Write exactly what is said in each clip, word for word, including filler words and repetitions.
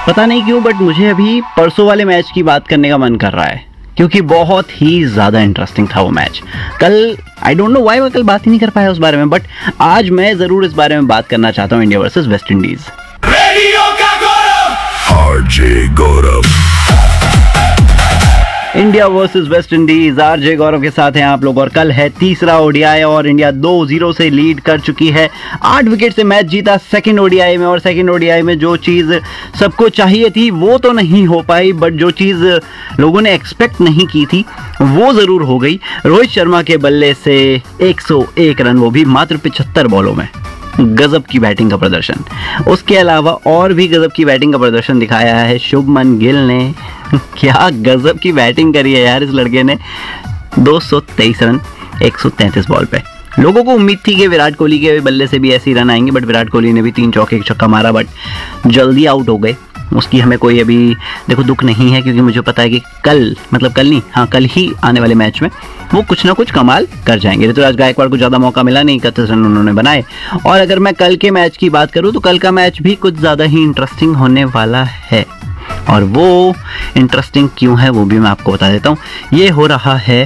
पता नहीं क्यों बट मुझे अभी परसों वाले मैच की बात करने का मन कर रहा है, क्योंकि बहुत ही ज़्यादा इंटरेस्टिंग था वो मैच। कल आई डोंट नो व्हाई मैं कल बात ही नहीं कर पाया उस बारे में, बट आज मैं ज़रूर इस बारे में बात करना चाहता हूँ, India versus West Indies. Radio का गौरव आरजे गौरव। India versus West Indies, RJ गौरव के साथ हैं आप लोग। और कल है तीसरा ओडीआई और इंडिया दो जीरो से लीड कर चुकी है। आठ विकेट से मैच जीता सेकंड ओडीआई में, और सेकंड ओडीआई में जो चीज़ सबको चाहिए थी वो तो नहीं हो पाई, बट जो चीज़ लोगों ने एक्सपेक्ट नहीं की थी वो ज़रूर हो गई। रोहित शर्मा के बल्ले से एक सौ एक रन, वो भी मात्र पचहत्तर बॉलों में। गजब की बैटिंग का प्रदर्शन। उसके अलावा और भी गजब की बैटिंग का प्रदर्शन दिखाया है शुभमन गिल ने। क्या गजब की बैटिंग करी है यार इस लड़के ने। दो सौ तेईस रन एक सौ तैंतीस बॉल पे। लोगों को उम्मीद थी कि विराट कोहली के बल्ले से भी ऐसे ही रन आएंगे, बट विराट कोहली ने भी तीन चौके एक छक्का मारा, बट जल्दी आउट हो गए। उसकी हमें कोई अभी देखो दुख नहीं है, क्योंकि मुझे पता है कि कल मतलब कल नहीं हाँ कल ही आने वाले मैच में वो कुछ ना कुछ कमाल कर जाएंगे। ऋतुराज गायकवाड़ को ज़्यादा मौका मिला नहीं, इकतीस रन उन्होंने बनाए। और अगर मैं कल के मैच की बात करूँ तो कल का मैच भी कुछ ज़्यादा ही इंटरेस्टिंग होने वाला है, और वो इंटरेस्टिंग क्यों है वो भी मैं आपको बता देता हूँ। ये हो रहा है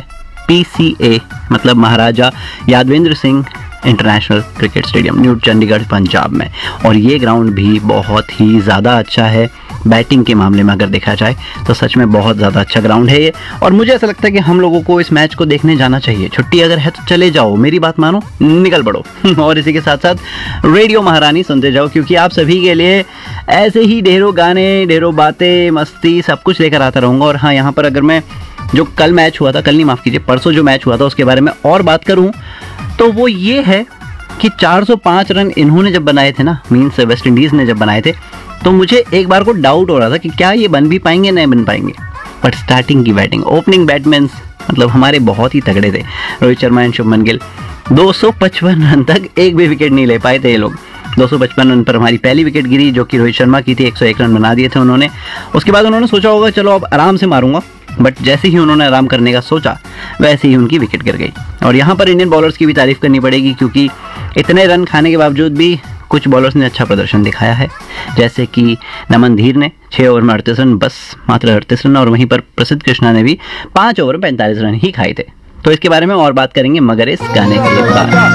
पीसीए मतलब महाराजा Yadavindra Singh international cricket stadium, new Chandigarh Punjab में। और ये ग्राउंड भी बहुत ही ज़्यादा अच्छा है बैटिंग के मामले में। अगर देखा जाए तो सच में बहुत ज़्यादा अच्छा ग्राउंड है ये, और मुझे ऐसा लगता है कि हम लोगों को इस मैच को देखने जाना चाहिए। छुट्टी अगर है तो चले जाओ, मेरी बात मानो, निकल पड़ो। और इसी के साथ साथ रेडियो महारानी सुनते जाओ, क्योंकि आप सभी के लिए ऐसे ही ढेरों गाने, ढेरों बातें, मस्ती सब कुछ लेकर आता रहूँगा। और हाँ, यहाँ पर अगर मैं जो कल मैच हुआ था, कल नहीं माफ़ कीजिए परसों जो मैच हुआ था उसके बारे में और बात करूँ तो वो ये है कि चार सौ पाँच रन इन्होंने जब बनाए थे ना, मीन्स वेस्ट इंडीज़ ने जब बनाए थे, तो मुझे एक बार को डाउट हो रहा था कि क्या ये बन भी पाएंगे नहीं बन पाएंगे। बट स्टार्टिंग की बैटिंग, ओपनिंग बैट्समैन मतलब हमारे बहुत ही तगड़े थे। रोहित शर्मा एंड शुभमन गिल दो सौ पचपन रन तक एक भी विकेट नहीं ले पाए थे ये लोग। दो सौ पचपन रन पर हमारी पहली विकेट गिरी, जो कि रोहित शर्मा की थी। एक सौ एक रन बना दिए थे उन्होंने। उसके बाद उन्होंने सोचा होगा चलो अब आराम से मारूंगा, बट जैसे ही उन्होंने आराम करने का सोचा वैसे ही उनकी विकेट गिर गई। और यहाँ पर इंडियन बॉलर्स की भी तारीफ करनी पड़ेगी, क्योंकि इतने रन खाने के बावजूद भी कुछ बॉलर्स ने अच्छा प्रदर्शन दिखाया है, जैसे कि नमन धीर ने छः ओवर में अड़तीस रन, बस मात्र अड़तीस रन, और वहीं पर प्रसिद्ध कृष्णा ने भी पाँच ओवर में पैंतालीस रन ही खाए थे। तो इसके बारे में और बात करेंगे मगर इस गाने के बाद।